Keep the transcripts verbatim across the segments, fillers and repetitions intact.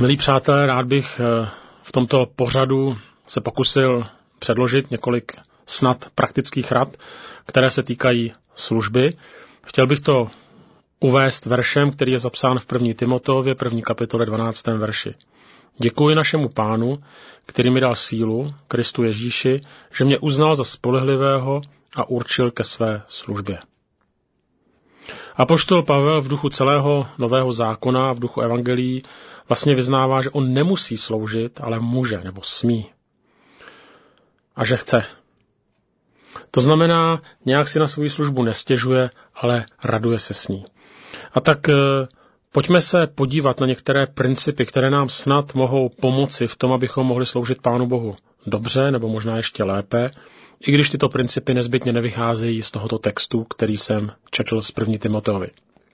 Milí přátelé, rád bych v tomto pořadu se pokusil předložit několik snad praktických rad, které se týkají služby. Chtěl bych to uvést veršem, který je zapsán v první Timoteově, první kapitole dvanáctém verši. Děkuji našemu Pánu, který mi dal sílu, Kristu Ježíši, že mě uznal za spolehlivého a určil ke své službě. Apoštol Pavel v duchu celého Nového zákona a v duchu evangelií vlastně vyznává, že on nemusí sloužit, ale může nebo smí. A že chce. To znamená, nějak si na svou službu nestěžuje, ale raduje se s ní. A tak e, pojďme se podívat na některé principy, které nám snad mohou pomoci v tom, abychom mohli sloužit Pánu Bohu dobře nebo možná ještě lépe, i když tyto principy nezbytně nevycházejí z tohoto textu, který jsem četl z první Timoteovi.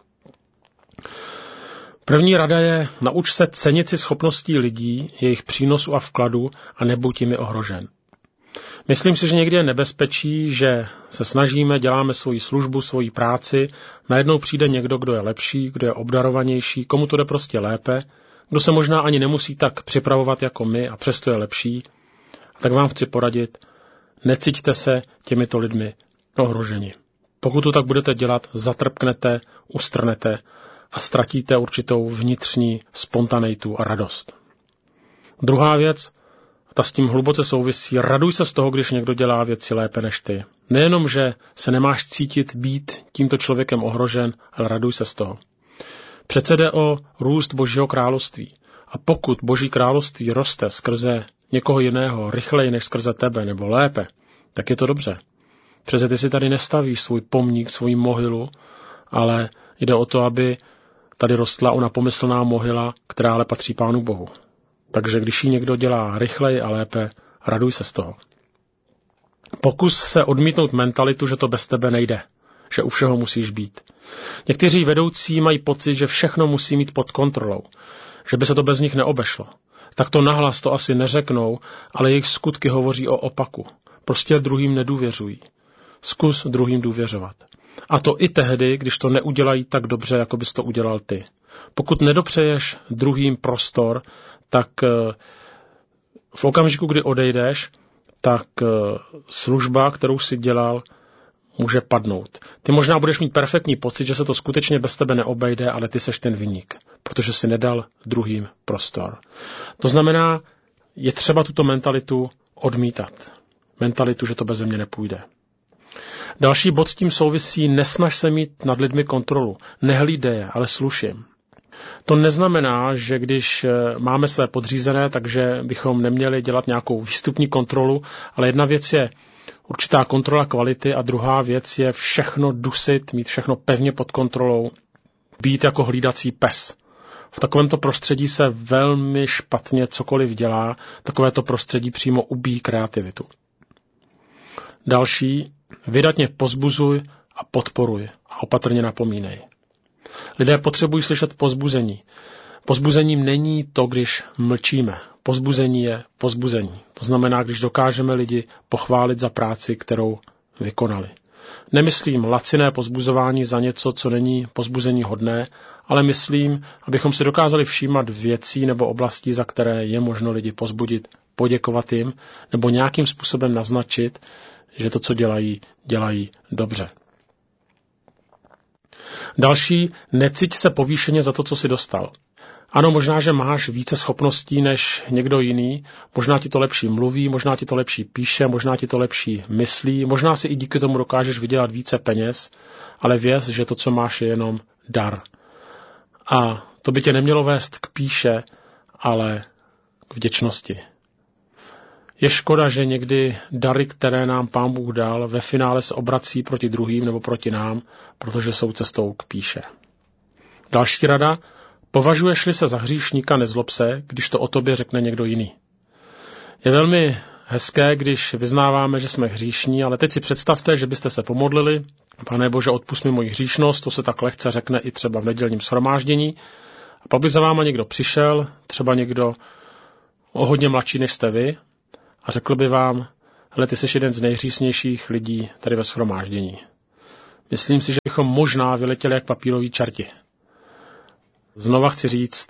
První rada je, nauč se cenit si schopností lidí, jejich přínosu a vkladu a nebuď jimi ohrožen. Myslím si, že někdy je nebezpečí, že se snažíme, děláme svoji službu, svoji práci, najednou přijde někdo, kdo je lepší, kdo je obdarovanější, komu to jde prostě lépe, kdo se možná ani nemusí tak připravovat jako my a přesto je lepší. A tak vám chci poradit, necíťte se těmito lidmi ohroženi. Pokud to tak budete dělat, zatrpknete, ustrnete a ztratíte určitou vnitřní spontaneitu a radost. Druhá věc, ta s tím hluboce souvisí, raduj se z toho, když někdo dělá věci lépe než ty. Nejenom, že se nemáš cítit být tímto člověkem ohrožen, ale raduj se z toho. Přece jde o růst Božího království. A pokud Boží království roste skrze někoho jiného rychleji než skrze tebe nebo lépe, tak je to dobře. Přece ty si tady nestavíš svůj pomník, svou mohylu, ale jde o to, aby tady rostla ona pomyslná mohyla, která ale patří Pánu Bohu. Takže když ji někdo dělá rychleji a lépe, raduj se z toho. Pokus se odmítnout mentalitu, že to bez tebe nejde, že u všeho musíš být. Někteří vedoucí mají pocit, že všechno musí mít pod kontrolou, že by se to bez nich neobešlo. Tak to nahlas to asi neřeknou, ale jejich skutky hovoří o opaku. Prostě druhým nedůvěřují. Zkus druhým důvěřovat. A to i tehdy, když to neudělají tak dobře, jako bys to udělal ty. Pokud nedopřeješ druhým prostor, tak v okamžiku, kdy odejdeš, tak služba, kterou si dělal, může padnout. Ty možná budeš mít perfektní pocit, že se to skutečně bez tebe neobejde, ale ty seš ten viník, protože si nedal druhým prostor. To znamená, je třeba tuto mentalitu odmítat. Mentalitu, že to beze mě nepůjde. Další bod s tím souvisí, nesnaž se mít nad lidmi kontrolu. Nehlídej je, ale sluším. To neznamená, že když máme své podřízené, takže bychom neměli dělat nějakou výstupní kontrolu, ale jedna věc je určitá kontrola kvality a druhá věc je všechno dusit, mít všechno pevně pod kontrolou, být jako hlídací pes. V takovémto prostředí se velmi špatně cokoliv dělá, takovéto prostředí přímo ubíjí kreativitu. Další, vydatně pozbuzuj a podporuj a opatrně napomínej. Lidé potřebují slyšet pozbuzení. Pozbuzením není to, když mlčíme. Pozbuzení je pozbuzení. To znamená, když dokážeme lidi pochválit za práci, kterou vykonali. Nemyslím laciné pozbuzování za něco, co není pozbuzení hodné, ale myslím, abychom si dokázali všímat věcí nebo oblastí, za které je možno lidi pozbudit, poděkovat jim nebo nějakým způsobem naznačit, že to, co dělají, dělají dobře. Další, necíť se povýšeně za to, co jsi dostal. Ano, možná, že máš více schopností než někdo jiný, možná ti to lepší mluví, možná ti to lepší píše, možná ti to lepší myslí, možná si i díky tomu dokážeš vydělat více peněz, ale věz, že to, co máš, je jenom dar. A to by tě nemělo vést k píše, ale k vděčnosti. Je škoda, že někdy dary, které nám Pán Bůh dal, ve finále se obrací proti druhým nebo proti nám, protože jsou cestou k píše. Další rada, považuješ-li se za hříšníka, nezlob se, když to o tobě řekne někdo jiný. Je velmi hezké, když vyznáváme, že jsme hříšní, ale teď si představte, že byste se pomodlili, Pane Bože, odpusť mi moji hříšnost, to se tak lehce řekne i třeba v nedělním shromáždění, a pak by za váma někdo přišel, třeba někdo o hodně mladší než jste vy, a řekl by vám, hele, ty jsi jeden z nejhřísnějších lidí tady ve shromáždění. Myslím si, že bychom možná vyletěli jak papíroví čerti. Znova chci říct,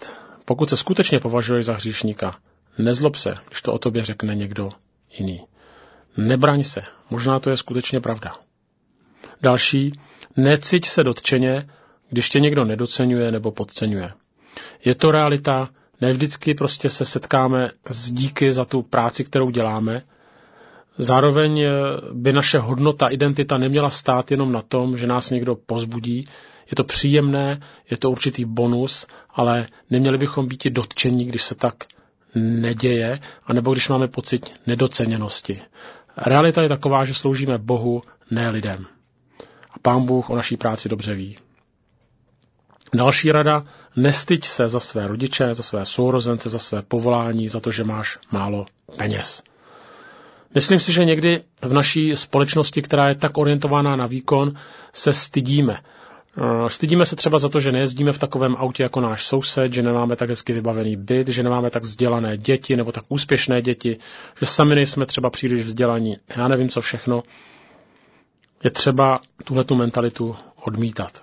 Pokud se skutečně považuješ za hříšníka, nezlob se, když to o tobě řekne někdo jiný. Nebraň se, možná to je skutečně pravda. Další, neciť se dotčeně, když tě někdo nedoceňuje nebo podceňuje. Je to realita, ne vždycky prostě se setkáme s díky za tu práci, kterou děláme. Zároveň by naše hodnota, identita neměla stát jenom na tom, že nás někdo povzbudí. Je to příjemné, je to určitý bonus, ale neměli bychom být i dotčení, když se tak neděje, anebo když máme pocit nedoceněnosti. Realita je taková, že sloužíme Bohu, ne lidem. A Pán Bůh o naší práci dobře ví. Další rada, nestyď se za své rodiče, za své sourozence, za své povolání, za to, že máš málo peněz. Myslím si, že někdy v naší společnosti, která je tak orientovaná na výkon, se stydíme. Stydíme se třeba za to, že nejezdíme v takovém autě jako náš soused, že nemáme tak hezky vybavený byt, že nemáme tak vzdělané děti nebo tak úspěšné děti, že sami nejsme třeba příliš vzdělaní. Já nevím, co všechno. Je třeba tuhletu mentalitu odmítat.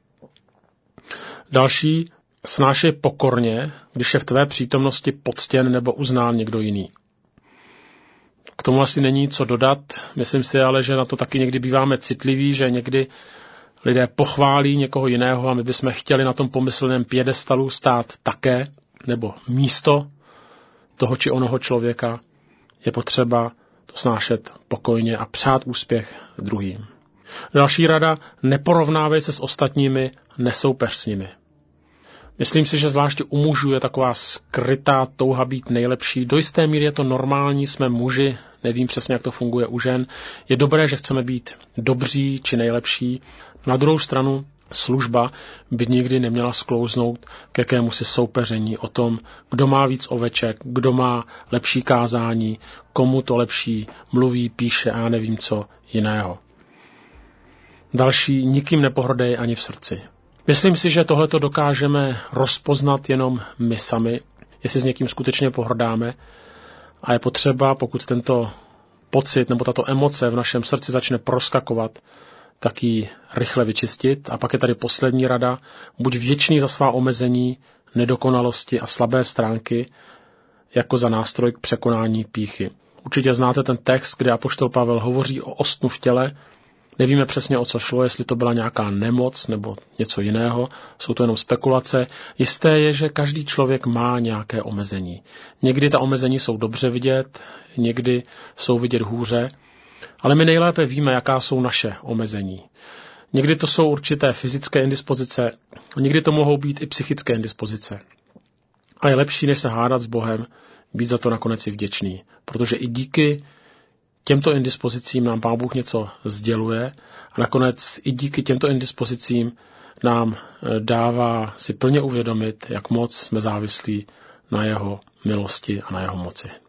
Další, snášej pokorně, když je v tvé přítomnosti poctěn nebo uznán někdo jiný. K tomu asi není co dodat, myslím si ale, že na to taky někdy býváme citliví, že někdy lidé pochválí někoho jiného a my bychom chtěli na tom pomyslném piedestalu stát také, nebo místo toho či onoho člověka. Je potřeba to snášet pokojně a přát úspěch druhým. Další rada, neporovnávej se s ostatními, nesoupeř s nimi. Myslím si, že zvláště u mužů je taková skrytá touha být nejlepší. Do jisté míry je to normální, jsme muži, nevím přesně, jak to funguje u žen. Je dobré, že chceme být dobří či nejlepší. Na druhou stranu služba by nikdy neměla sklouznout k jakémusi soupeření o tom, kdo má víc oveček, kdo má lepší kázání, komu to lepší mluví, píše a já nevím co jiného. Další, nikým nepohrdej ani v srdci. Myslím si, že tohleto dokážeme rozpoznat jenom my sami, jestli s někým skutečně pohrdáme a je potřeba, pokud tento pocit nebo tato emoce v našem srdci začne proskakovat, tak ji rychle vyčistit. A pak je tady poslední rada, buď vděčný za svá omezení, nedokonalosti a slabé stránky, jako za nástroj k překonání pýchy. Určitě znáte ten text, kde apoštol Pavel hovoří o ostnu v těle. Nevíme přesně, o co šlo, jestli to byla nějaká nemoc nebo něco jiného, jsou to jenom spekulace. Jisté je, že každý člověk má nějaké omezení. Někdy ta omezení jsou dobře vidět, někdy jsou vidět hůře, ale my nejlépe víme, jaká jsou naše omezení. Někdy to jsou určité fyzické indispozice, někdy to mohou být i psychické indispozice. A je lepší, než se hádat s Bohem, být za to nakonec i vděčný, protože i díky těmto indispozicím nám Pán Bůh něco sděluje a nakonec i díky těmto indispozicím nám dává si plně uvědomit, jak moc jsme závislí na jeho milosti a na jeho moci.